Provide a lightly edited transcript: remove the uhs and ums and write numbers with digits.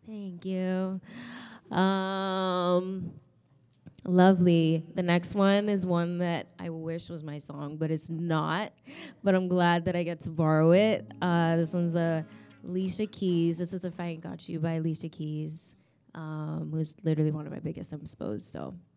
Thank you. Um, Lovely. The next one is one that I wish was my song, but it's not. But I'm glad that I get to borrow it. This one's Alicia Keys. This is If I Ain't Got You by Alicia Keys, who's literally one of my biggest, I suppose. So